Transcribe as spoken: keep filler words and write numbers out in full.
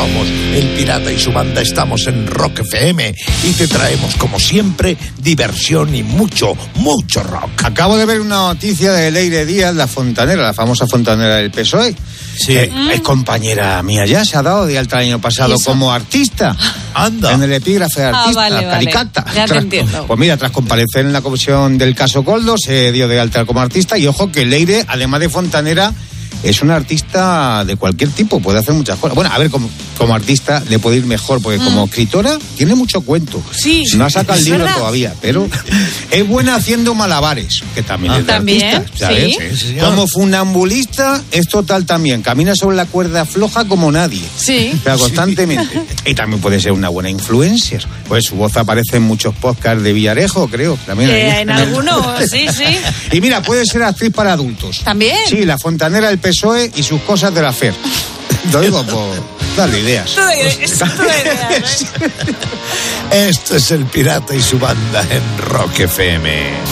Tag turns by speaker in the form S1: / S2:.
S1: somos El Pirata y su banda, estamos en Rock F M y te traemos, como siempre, diversión y mucho, mucho rock.
S2: Acabo de ver una noticia de Leire Díaz, la fontanera, la famosa fontanera del P S O E.
S1: Sí.
S2: Eh, mm. Es compañera mía ya, se ha dado de alta el año pasado como artista.
S1: Anda.
S2: En el epígrafe de artista,
S3: ah, vale,
S2: caricata.
S3: Vale. Ya te
S2: tras,
S3: entiendo.
S2: Pues mira, tras comparecer en la comisión del caso Coldo, se dio de alta como artista. Y ojo que Leire, además de fontanera, es una artista de cualquier tipo, puede hacer muchas cosas. Bueno, a ver, como, como artista le puede ir mejor, porque mm. como escritora tiene mucho cuento.
S3: Sí.
S2: No ha sacado el libro
S3: verdad.
S2: todavía, pero es buena haciendo malabares, que también ah, es de
S3: ¿también?
S2: artista, ¿sabes?
S3: Sí.
S1: Sí,
S2: como funambulista es total también, camina sobre la cuerda floja como nadie.
S3: Sí.
S2: O sea, constantemente. Sí. Y también puede ser una buena influencer. Pues su voz aparece en muchos podcasts de Villarejo, creo. También
S3: eh, en algunos, sí, sí.
S2: Y mira, puede ser actriz para adultos.
S3: ¿También?
S2: Sí, la fontanera del P S O E y sus cosas de la F E R. Lo digo por darle ideas.
S3: Tú ideas, tú ideas, ¿eh?
S1: Esto es El Pirata y su banda en Rock F M.